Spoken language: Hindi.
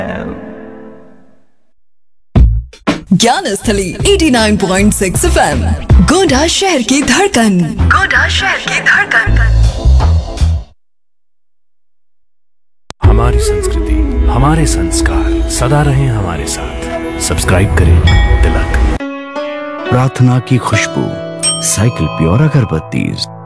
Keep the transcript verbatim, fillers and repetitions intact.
ज्ञान स्थली नवासी पॉइंट छह एफएम, गोंडा शहर की धड़कन। गोंडा शहर की धड़कन। हमारी संस्कृति, हमारे संस्कार सदा रहें हमारे साथ। सब्सक्राइब करें तिलक। प्रार्थना की खुशबू, साइकिल प्योर अगरबत्तीज।